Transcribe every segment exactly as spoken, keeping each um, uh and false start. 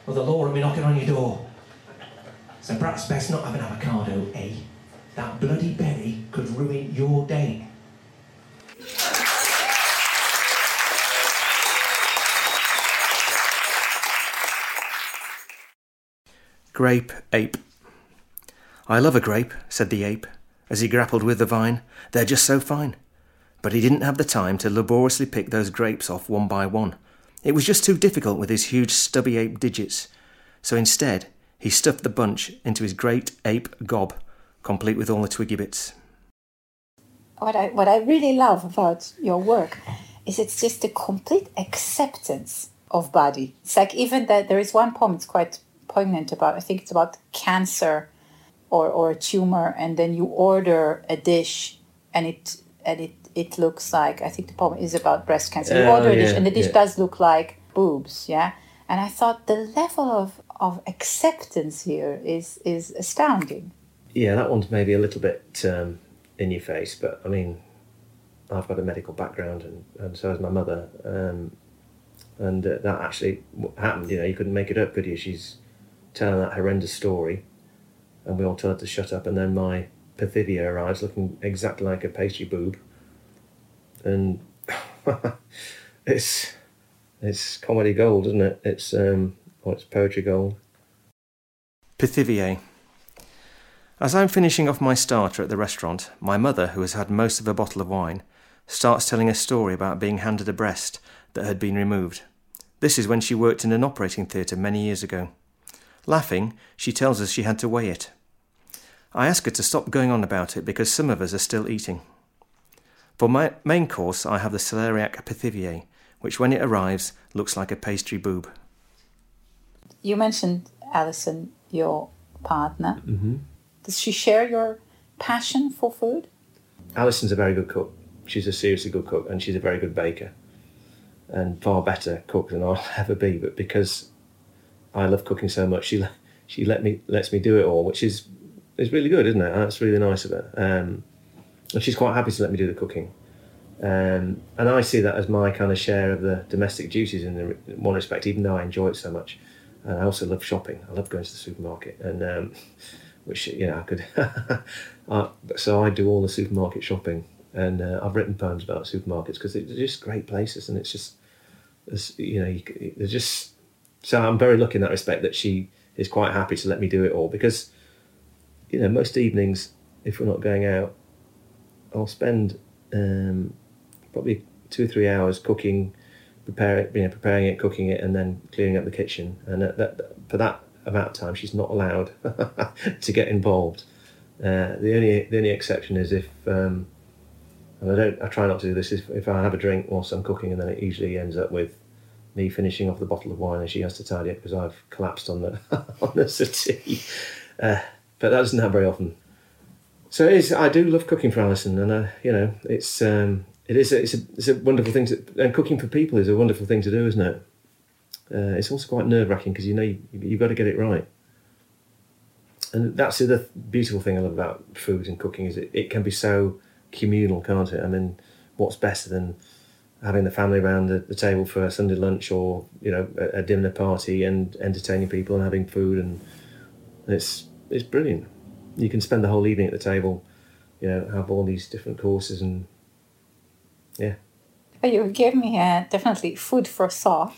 or the law will be knocking on your door. So perhaps best not have an avocado, eh? That bloody berry could ruin your day. Grape Ape. I love a grape, said the ape, as he grappled with the vine. They're just so fine. But he didn't have the time to laboriously pick those grapes off one by one. It was just too difficult with his huge stubby ape digits. So instead, he stuffed the bunch into his great ape gob, complete with all the twiggy bits. What I what I really love about your work is it's just a complete acceptance of body. It's like even that there is one poem, it's quite poignant about, I think it's about cancer or, or a tumor, and then you order a dish and it and it, it looks like, I think the poem is about breast cancer. You Oh, order a dish yeah, and the dish yeah. does look like boobs, yeah? And I thought the level of, of acceptance here is, is astounding. Yeah, that one's maybe a little bit um, in your face, but I mean, I've got a medical background and, and so has my mother. Um, and uh, that actually happened, you know, you couldn't make it up, could you? She's telling that horrendous story and we all told her to shut up, and then my Pithithia arrives looking exactly like a pastry boob. And it's it's comedy gold, isn't it? It's, um, or it's poetry gold. Pithivier. As I'm finishing off my starter at the restaurant, my mother, who has had most of a bottle of wine, starts telling a story about being handed a breast that had been removed. This is when she worked in an operating theatre many years ago. Laughing, she tells us she had to weigh it. I ask her to stop going on about it because some of us are still eating. For my main course, I have the celeriac pithivier, which when it arrives looks like a pastry boob. You mentioned Alison, your partner. Mm-hmm. Does she share your passion for food? Alison's a very good cook. She's a seriously good cook, and she's a very good baker, and far better cook than I'll ever be. But because I love cooking so much, she she let me lets me do it all, which is is really good, isn't it? That's really nice of her. Um, and she's quite happy to let me do the cooking. Um, and I see that as my kind of share of the domestic duties in, the, in one respect, even though I enjoy it so much. And I also love shopping. I love going to the supermarket, and um, which, you know, I could. I, so I do all the supermarket shopping, and uh, I've written poems about supermarkets because they're just great places, and it's just, it's, you know, you, they're just. So I'm very lucky in that respect that she is quite happy to let me do it all, because, you know, most evenings, if we're not going out, I'll spend um, probably two or three hours cooking, prepare, you know, preparing it, cooking it, and then cleaning up the kitchen. And that, that, for that amount of time, she's not allowed to get involved. Uh, the only the only exception is if, um, and I don't, I try not to do this, if, if I have a drink whilst I'm cooking, and then it usually ends up with me finishing off the bottle of wine and she has to tidy up because I've collapsed on the on the settee. Uh, but that doesn't happen very often. So it is, I do love cooking for Alison, and uh, you know, it's um, it is a, it's a it's a wonderful thing to, and cooking for people is a wonderful thing to do, isn't it? Uh, it's also quite nerve wracking because you know you, you've got to get it right. And that's the other beautiful thing I love about food and cooking, is it, it can be so communal, can't it? I mean, what's better than having the family around the, the table for a Sunday lunch, or, you know, a, a dinner party, and entertaining people and having food, and it's it's brilliant. You can spend the whole evening at the table, you know, have all these different courses, and yeah. You gave me uh, definitely food for thought,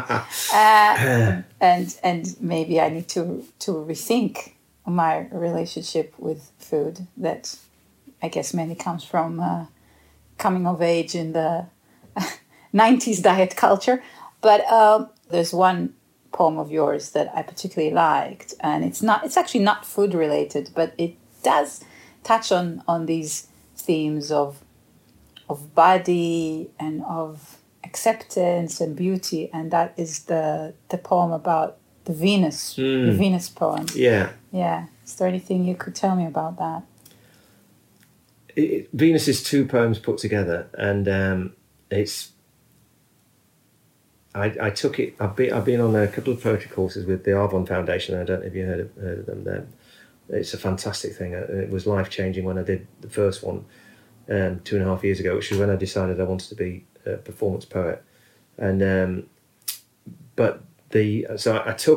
uh, and and maybe I need to to rethink my relationship with food. That I guess mainly comes from uh, coming of age in the nineties diet culture. But um, there's one poem of yours that I particularly liked, and it's not it's actually not food related, but it does touch on on these themes of of body and of acceptance and beauty, and that is the the poem about the Venus, mm. the Venus poem. Yeah. Yeah. Is there anything you could tell me about that? It, Venus is two poems put together, and um, it's. I, I took it. I've been I've been on a couple of poetry courses with the Arvon Foundation. I don't know if you heard of, heard of them. They're, it's a fantastic thing. It was life changing when I did the first one. Um, two and a half years ago, which was when I decided I wanted to be a performance poet, and um, but the so I, I took